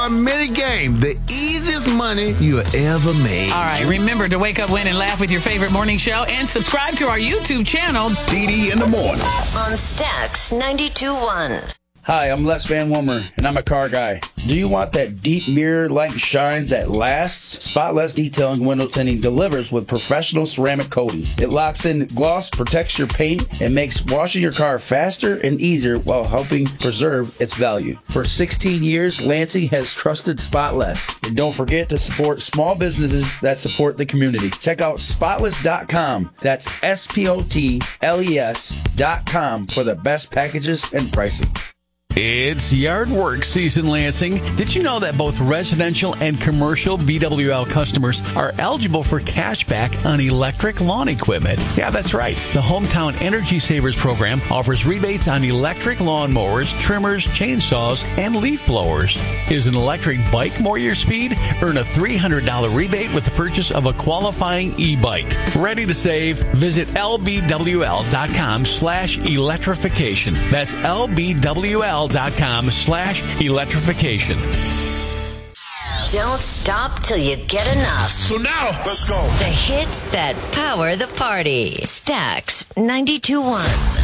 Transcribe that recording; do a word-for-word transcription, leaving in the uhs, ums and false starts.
A mini game, the easiest money you ever made. All right, remember to wake up, win, and laugh with your favorite morning show and subscribe to our YouTube channel, D D in the morning. On Stax ninety-two point one. Hi, I'm Les Van Wilmer, and I'm a car guy. Do you want that deep mirror-like shine that lasts? Spotless Detailing Window Tinting delivers with professional ceramic coating. It locks in gloss, protects your paint, and makes washing your car faster and easier while helping preserve its value. For sixteen years, Lansing has trusted Spotless. And don't forget to support small businesses that support the community. Check out spotless dot com. That's S P O T L E S dot com for the best packages and pricing. It's yard work season, Lansing. Did you know that both residential and commercial B W L customers are eligible for cash back on electric lawn equipment? Yeah, that's right. The Hometown Energy Savers program offers rebates on electric lawn mowers, trimmers, chainsaws, and leaf blowers. Is an electric bike more your speed? Earn a three hundred dollars rebate with the purchase of a qualifying e-bike. Ready to save? Visit L B W L dot com slash electrification. That's L B W L dot com slash electrification. Don't stop till you get enough. So now, let's go. The hits that power the party. Stax ninety-two point one.